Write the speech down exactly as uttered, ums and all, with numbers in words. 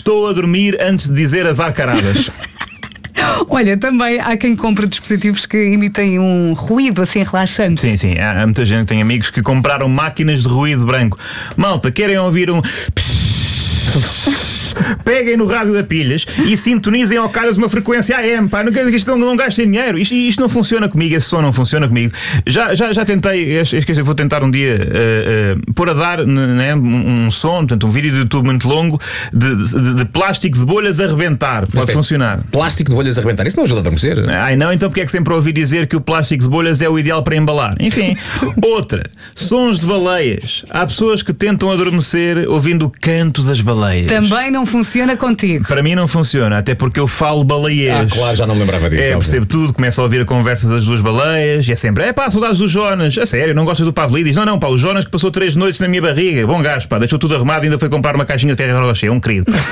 estou a dormir antes de dizer as arcaradas. Olha, também há quem compre dispositivos que emitem um ruído assim relaxante. Sim, sim, há, há muita gente que tem amigos que compraram máquinas de ruído branco. Malta, querem ouvir um... Peguem no rádio a pilhas e sintonizem ao calhas uma frequência A M. Pá, não, isto não, não gastem dinheiro. Isto, isto não funciona comigo. Esse som não funciona comigo. Já, já, já tentei. Esqueci, vou tentar um dia uh, uh, pôr a dar né, um, um som, portanto, um vídeo de YouTube muito longo de, de, de plástico de bolhas a rebentar. Pode Mas, funcionar. Plástico de bolhas a rebentar. Isso não ajuda a adormecer. Ai não, então porque é que sempre ouvi dizer que o plástico de bolhas é o ideal para embalar? Enfim, outra. Sons de baleias. Há pessoas que tentam adormecer ouvindo o canto das baleias. Também não funciona contigo. Para mim não funciona, até porque eu falo baleias. Ah, claro, já não me lembrava disso. É, óbvio. percebo tudo, começo a ouvir a conversa das duas baleias e é sempre, é pá, saudades do Jonas. A sério, não gostas do Pavlidis? Não, não, pá, o Jonas que passou três noites na minha barriga. Bom gajo, pá, deixou tudo arrumado e ainda foi comprar uma caixinha de Ferrero Rocher, é um querido.